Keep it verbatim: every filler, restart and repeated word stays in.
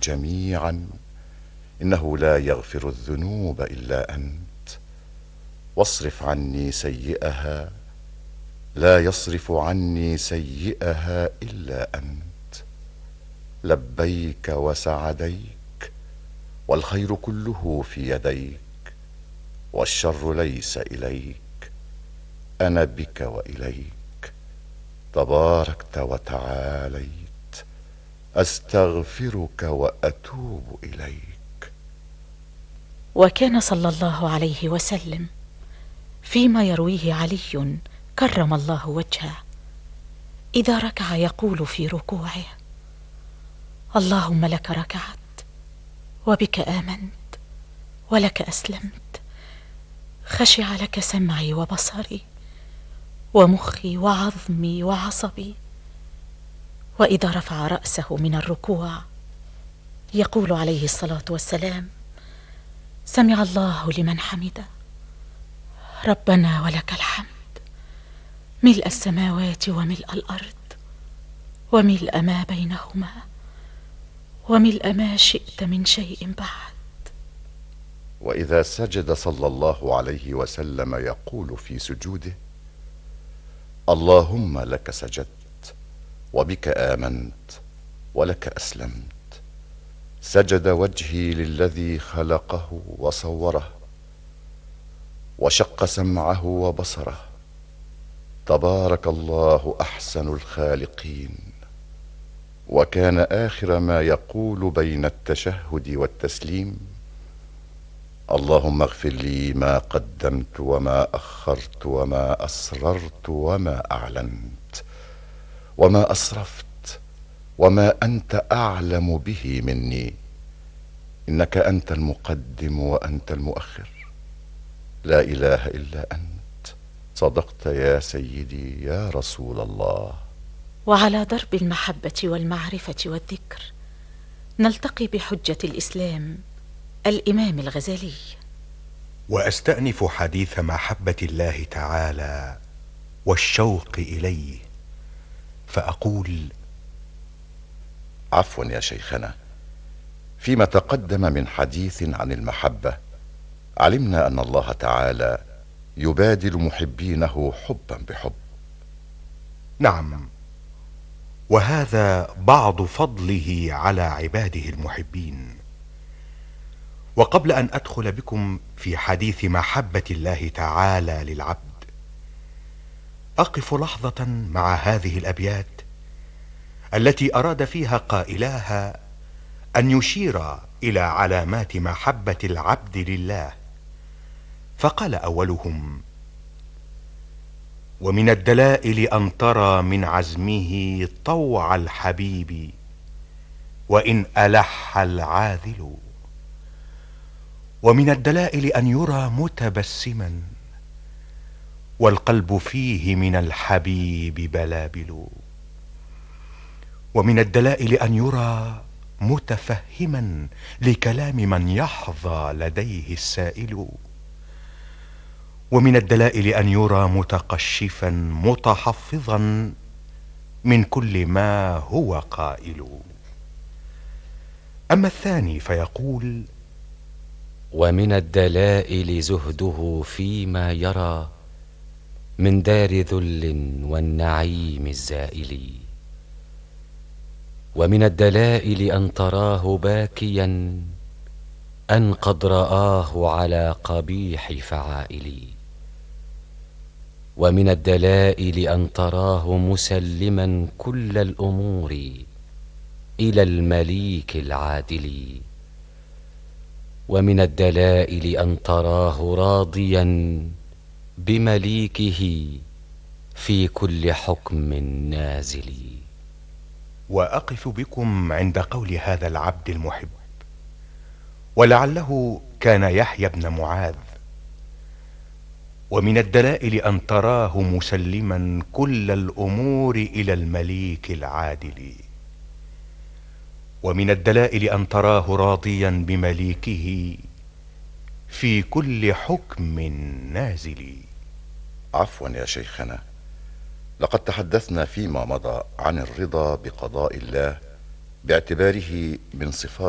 جميعا إنه لا يغفر الذنوب إلا أنت، واصرف عني سيئها لا يصرف عني سيئها إلا أنت. لبيك وسعديك، والخير كله في يديك، والشر ليس إليك، أنا بك وإليك، تباركت وتعاليت، أستغفرك وأتوب إليك. وكان صلى الله عليه وسلم فيما يرويه علي كرم الله وجهه إذا ركع يقول في ركوعه: اللهم لك ركعت، وبك آمنت، ولك أسلمت، خشع لك سمعي وبصري ومخي وعظمي وعصبي. وإذا رفع رأسه من الركوع يقول عليه الصلاة والسلام: سمع الله لمن حمده، ربنا ولك الحمد، ملء السماوات وملء الأرض وملء ما بينهما وملء ما شئت من شيء بعد. وإذا سجد صلى الله عليه وسلم يقول في سجوده: اللهم لك سجدت، وبك آمنت، ولك أسلمت، سجد وجهي للذي خلقه وصوره، وشق سمعه وبصره، تبارك الله أحسن الخالقين. وكان آخر ما يقول بين التشهد والتسليم: اللهم اغفر لي ما قدمت وما أخرت وما أسررت وما أعلنت وما أسرفت وما أنت أعلم به مني، إنك أنت المقدم وأنت المؤخر، لا إله إلا أنت، صدقت يا سيدي يا رسول الله. وعلى درب المحبة والمعرفة والذكر نلتقي بحجة الإسلام الإمام الغزالي. وأستأنف حديث محبة الله تعالى والشوق إليه فأقول: عفوا يا شيخنا، فيما تقدم من حديث عن المحبة علمنا أن الله تعالى يبادل محبينه حبا بحب. نعم، وهذا بعض فضله على عباده المحبين. وقبل أن أدخل بكم في حديث محبة الله تعالى للعبد، أقف لحظة مع هذه الأبيات التي أراد فيها قائلاها أن يشير إلى علامات محبة العبد لله، فقال أولهم: ومن الدلائل أن ترى من عزمه طوع الحبيب وإن ألح العاذل، ومن الدلائل أن يرى متبسما والقلب فيه من الحبيب بلابل، ومن الدلائل أن يرى متفهما لكلام من يحظى لديه السائل، ومن الدلائل أن يرى متقشفا متحفظا من كل ما هو قائل. أما الثاني فيقول: ومن الدلائل زهده فيما يرى من دار ذل والنعيم الزائل، ومن الدلائل أن تراه باكيا أن قد رآه على قبيح فعائل، ومن الدلائل أن تراه مسلما كل الأمور إلى المليك العادل، ومن الدلائل أن تراه راضيا بمليكه في كل حكم نازل. وأقف بكم عند قول هذا العبد المحب، ولعله كان يحيى بن معاذ: ومن الدلائل أن تراه مسلما كل الأمور إلى المليك العادل، ومن الدلائل أن تراه راضيا بمليكه في كل حكم نازل. عفوا يا شيخنا، لقد تحدثنا فيما مضى عن الرضا بقضاء الله باعتباره من صفات